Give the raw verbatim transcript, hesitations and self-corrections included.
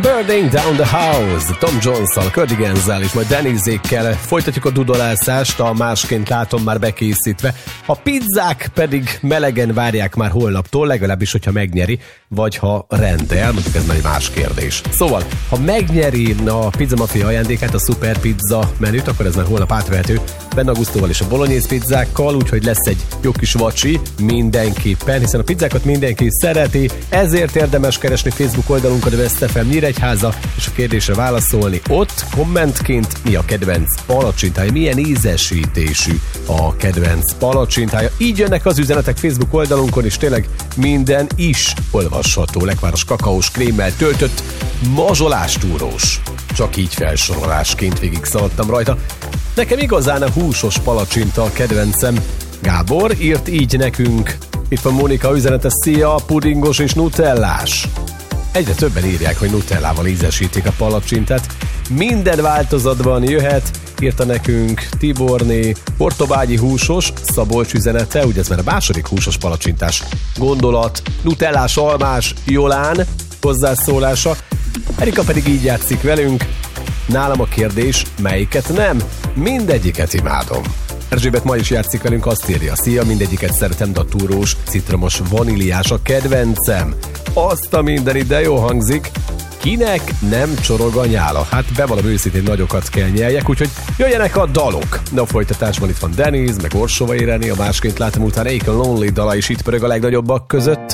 Burning Down the House, Tom Jones-szal, Cardiganszel és majd Denizékkel folytatjuk a dudolászást, a másként látom már bekészítve. A pizzák pedig melegen várják már holnaptól, legalábbis, hogyha megnyeri, vagy ha rendel, mondjuk ez már egy más kérdés. Szóval, ha megnyeri a Pizza Mafia ajándékát, a Super Pizza menüt, akkor ez már holnap átvehető Ben Augusztóval és a bolognese pizzákkal, úgyhogy lesz egy jó kis vacsi mindenképpen, hiszen a pizzákat mindenki szereti, ezért érdemes keresni Facebook oldalunkat, a West ef em Nyíregyháza, és a kérdésre válaszolni ott kommentként, mi a kedvenc palacsintája, milyen ízesítésű a kedvenc palacsintája. Így jönnek az üzenetek Facebook oldalunkon, és tényleg minden is olvasható. Lekváros kakaós krémmel töltött mazsolástúrós. Csak így felsorolásként végig szaladtam rajta. Nekem igazán a húsos palacsinta a kedvencem. Gábor írt így nekünk. Itt van Mónika üzenete, szia, pudingos és nutellás. Egyre többen írják, hogy nutellával ízesítik a palacsintát. Minden változatban jöhet, írta nekünk Tiborné, portobágyi húsos, Szabolcs üzenete, ugye ez már a második húsos palacsintás gondolat, nutellás, almás, Jolán hozzászólása. Erika pedig így játszik velünk. Nálam a kérdés, melyiket nem? Mindegyiket imádom. Erzsébet ma is játszik velünk, azt írja, szia, mindegyiket szeretem, de a túrós, citromos, vaníliás a kedvencem. Azt a minden ide jó hangzik. Kinek nem csorog a nyála? Hát bevallom őszintén, nagyokat kell nyeljek, úgyhogy jöjjenek a dalok. De a folytatásban itt van Deniz, meg Orsova Ireni, a másként látom után Aiken Lonely dala is itt pörög a legnagyobbak között.